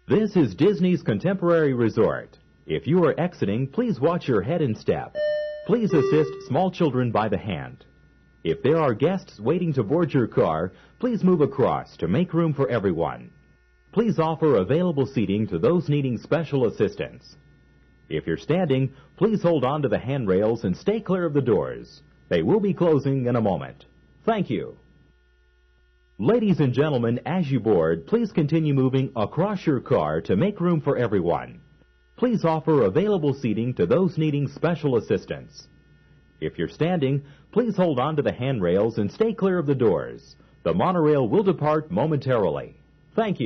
This is Disney's Contemporary Resort. If you are exiting, please watch your head and step. Please assist small children by the hand. If there are guests waiting to board your car, please move across to make room for everyone. Please offer available seating to those needing special assistance. If you're standing, please hold on to the handrails and stay clear of the doors. They will be closing in a moment. Thank you. Ladies and gentlemen, as you board, please continue moving across your car to make room for everyone. Please offer available seating to those needing special assistance. If you're standing, please hold on to the handrails and stay clear of the doors. The monorail will depart momentarily. Thank you.